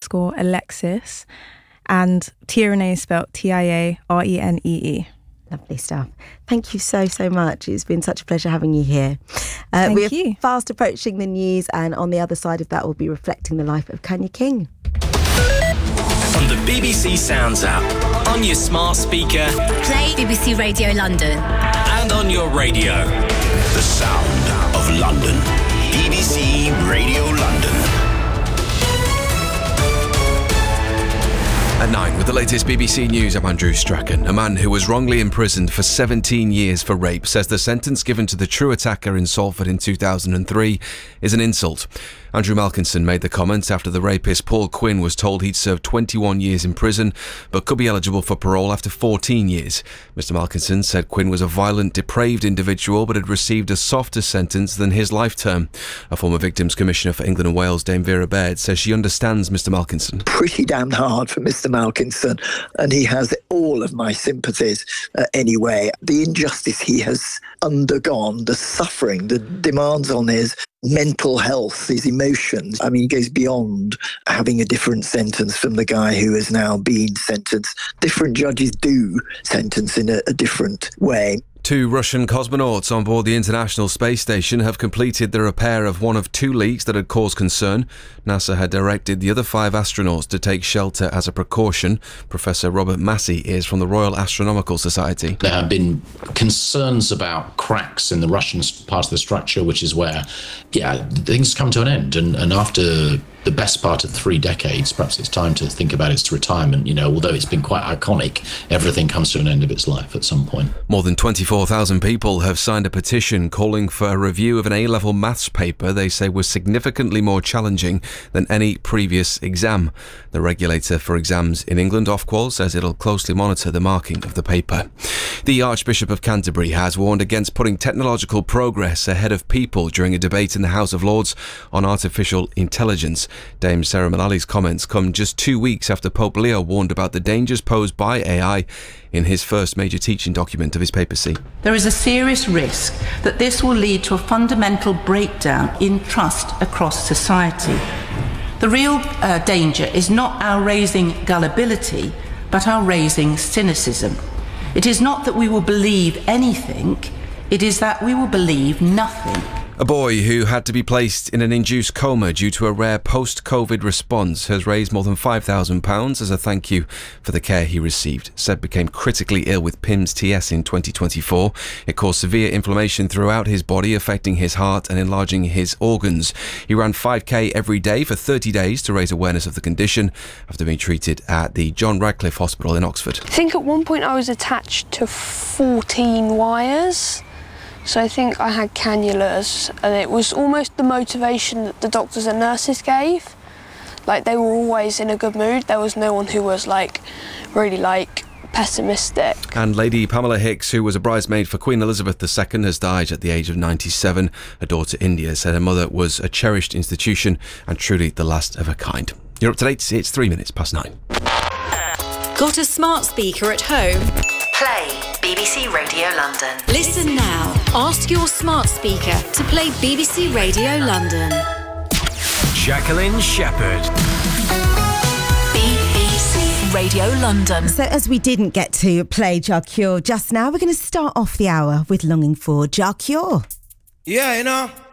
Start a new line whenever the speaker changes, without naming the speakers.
_Alexis. And Tiarene is spelled Tiarenee.
Lovely stuff. Thank you so much. It's been such a pleasure having you here.
Thank you.
Fast approaching the news, and on the other side of that, we'll be reflecting the life of Kanya King.
On the BBC Sounds app, on your smart speaker,
play BBC Radio London.
And on your radio. The sound of London. BBC Radio London.
At 9, with the latest BBC News, I'm Andrew Strachan. A man who was wrongly imprisoned for 17 years for rape says the sentence given to the true attacker in Salford in 2003 is an insult. Andrew Malkinson made the comment after the rapist Paul Quinn was told he'd served 21 years in prison but could be eligible for parole after 14 years. Mr Malkinson said Quinn was a violent, depraved individual but had received a softer sentence than his life term. A former Victims Commissioner for England and Wales, Dame Vera Baird, says she understands Mr Malkinson.
Pretty damn hard for Mr Malkinson, and he has all of my sympathies anyway. The injustice he has undergone, the suffering, the demands on his mental health, his emotions. I mean, he goes beyond having a different sentence from the guy who has now been sentenced. Different judges do sentence in a different way.
2 Russian cosmonauts on board the International Space Station have completed the repair of one of 2 leaks that had caused concern. NASA had directed the other 5 astronauts to take shelter as a precaution. Professor Robert Massey is from the Royal Astronomical Society.
There have been concerns about cracks in the Russian part of the structure, which is where, things come to an end. And after the best part of 3 decades, perhaps it's time to think about its retirement. You know, although it's been quite iconic, everything comes to an end of its life at some point.
More than 24,000 people have signed a petition calling for a review of an A-level maths paper they say was significantly more challenging than any previous exam. The regulator for exams in England, Ofqual, says it'll closely monitor the marking of the paper. The Archbishop of Canterbury has warned against putting technological progress ahead of people during a debate in the House of Lords on artificial intelligence. Dame Sarah Mullally's comments come just 2 weeks after Pope Leo warned about the dangers posed by AI in his first major teaching document of his papacy.
There is a serious risk that this will lead to a fundamental breakdown in trust across society. The real danger is not our raising gullibility, but our raising cynicism. It is not that we will believe anything, it is that we will believe nothing.
A boy who had to be placed in an induced coma due to a rare post-COVID response has raised more than £5,000 as a thank you for the care he received. Seb became critically ill with PIMS TS in 2024. It caused severe inflammation throughout his body, affecting his heart and enlarging his organs. He ran 5k every day for 30 days to raise awareness of the condition after being treated at the John Radcliffe Hospital in Oxford.
I think at one point I was attached to 14 wires. So I think I had cannulas, and it was almost the motivation that the doctors and nurses gave. Like, they were always in a good mood. There was no one who was really pessimistic.
And Lady Pamela Hicks, who was a bridesmaid for Queen Elizabeth II, has died at the age of 97. Her daughter India said her mother was a cherished institution and truly the last of her kind. You're up to date. It's 3 minutes past 9.
Got a smart speaker at home? Play BBC Radio London. Listen now. Ask your smart speaker to play BBC Radio London.
Jacqueline Shepherd.
BBC Radio London.
So as we didn't get to play Jah Cure just now, we're going to start off the hour with Longing for Jah Cure.
Yeah, you know.